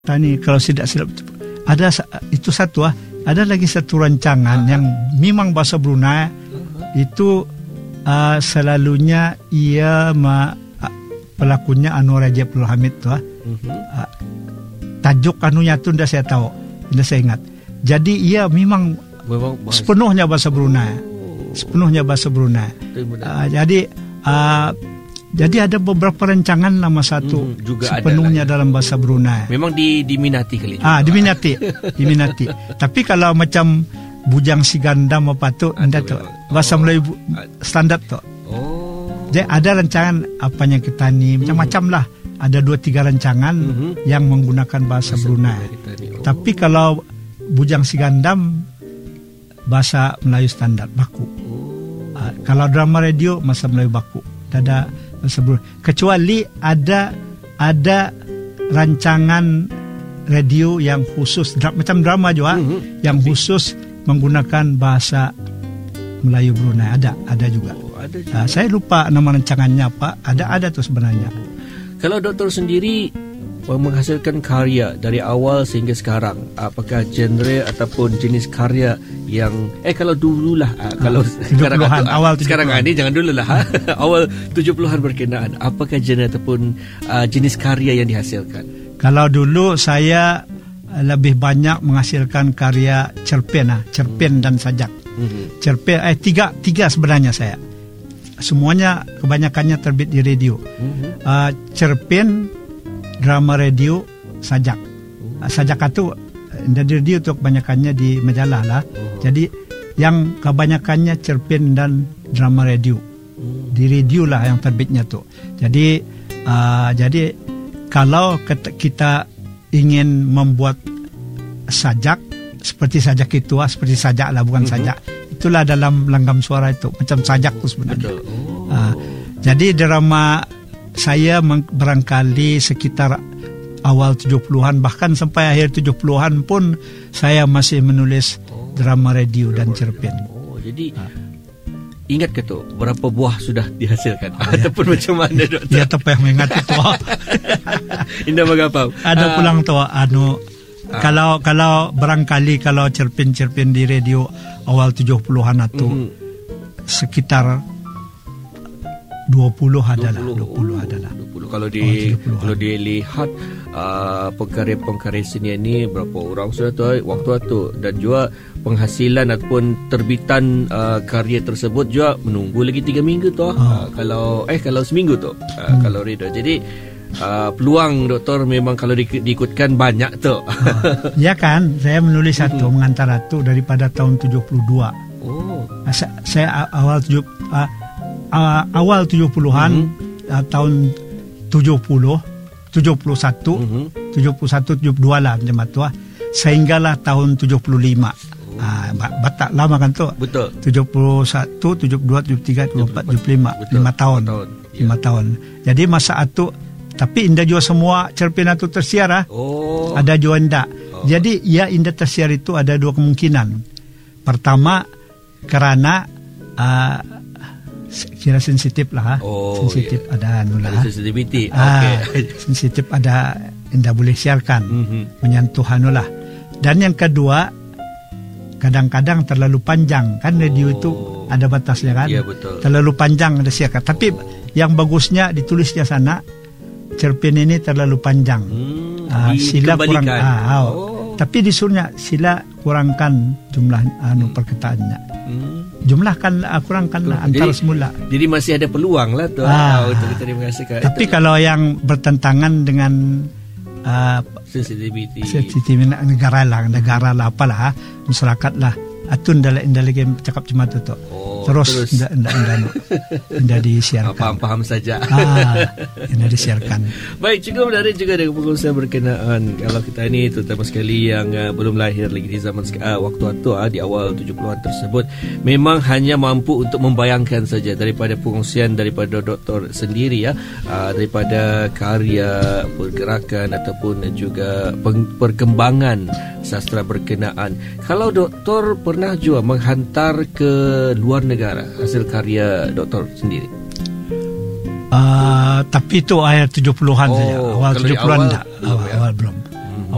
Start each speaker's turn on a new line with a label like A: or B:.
A: Tani kalau tidak silap ada itu satu ada lagi satu rancangan yang memang bahasa Brunei itu selalunya ia pelakunya Anwar Raja Abdul Hamid tu tajuk anunya tu dah saya tahu, dah saya ingat. Jadi ia memang sepenuhnya bahasa Brunei. Sepenuhnya bahasa Brunei. Jadi ada beberapa rancangan nama satu juga sepenuhnya dalam bahasa Brunei.
B: Memang diminati kali juga. Diminati. Tapi kalau macam Bujang Si Gandam apa tu, anda tu bahasa Melayu standar tu. Jadi ada rancangan apanya kita ni macam-macam lah. Ada 2-3 rancangan yang menggunakan bahasa Brunei. Tapi kalau Bujang Si Gandam bahasa Melayu standar baku. Kalau drama radio bahasa Melayu baku. Ada kecuali ada rancangan radio yang khusus macam drama juga yang khusus menggunakan bahasa Melayu Brunei ada juga. Saya lupa nama rancangannya apa. Ada tu sebenarnya. Kalau doktor sendiri menghasilkan karya dari awal sehingga sekarang, apakah genre ataupun jenis karya yang kalau dululah kalau sekarang ini jangan dululah awal 70-an berkenaan, apakah genre ataupun jenis karya yang dihasilkan? Kalau
A: dulu saya lebih banyak menghasilkan karya cerpen dan sajak. Cerpen tiga sebenarnya saya. Semuanya kebanyakannya terbit di radio. Cerpen, drama radio, sajak. Sajak itu dari radio tu kebanyakannya di majalah lah. Jadi yang kebanyakannya cerpen dan drama radio. Di radio lah yang terbitnya tu. Jadi kalau kita ingin membuat sajak seperti sajak itu seperti sajak lah, bukan sajak. Itulah dalam langgam suara itu macam sajak tu sebenarnya. Jadi drama saya barangkali sekitar awal 70-an bahkan sampai akhir 70-an pun saya masih menulis drama radio dan cerpen.
B: Jadi ingat ke tu berapa buah sudah dihasilkan ataupun macam mana doktor?
A: Ya tak payah mengingat itu.
B: Indah mengapa?
A: Ada pulang tu kalau barangkali kalau cerpen-cerpen di radio awal 70-an itu sekitar 20 adalah. Kalau dilihat pengkarya-pengkarya seni ini berapa orang sudah tu waktu itu, dan juga penghasilan ataupun terbitan karya tersebut juga menunggu lagi 3 minggu tu. Kalau seminggu tu kalau reader. Jadi peluang doktor memang kalau diikutkan banyak tu. Ya kan, saya menulis satu mengantar satu daripada tahun 72. Saya awal 70-an tahun 70, 71, 72 lah macam tu sehinggalah tahun 75. Batak lama kan tu. Betul. 71, 72, 73, 74, 75. 5 tahun. 5 tahun. Jadi masa itu tapi indah juga semua cerpen itu tersiar ada juga indah. Jadi ya indah tersiar itu ada 2 kemungkinan. Pertama karena kira sensitif lah. Sensitif ada nulah.
B: Sensitivity.
A: Sensitif ada indah boleh siarkan. Menyentuh anulah. Dan yang kedua kadang-kadang terlalu panjang kan radio itu ada batasnya kan.
B: Ya, betul.
A: Terlalu panjang ada siarkan. Tapi yang bagusnya ditulisnya sana cerpen ini terlalu panjang. Sila kurang. Tapi disuruhnya sila kurangkan jumlah perkataannya. Jumlahkan kurangkan antara semula.
B: Jadi masih ada peluang lah tu untuk kita menghasilkan.
A: Tapi kalau yang bertentangan dengan
B: sensitivity
A: negara lah apalah masyarakat lah atun dalam lagi cakap cuma tu terus tidak disiarkan.
B: Faham saja.
A: Tidak disiarkan.
B: Baik, cukup menarik juga dengan pengurusan berkenaan kalau kita ini terutama sekali yang belum lahir lagi di zaman waktu itu di awal 70-an tersebut memang hanya mampu untuk membayangkan saja daripada pengurusan daripada doktor sendiri daripada karya pergerakan ataupun juga perkembangan sastra berkenaan. Kalau doktor pernah juga menghantar ke luar negara hasil karya doktor sendiri?
A: Tapi itu akhir 70-an saja. Awal 70-an tak. Awal belum.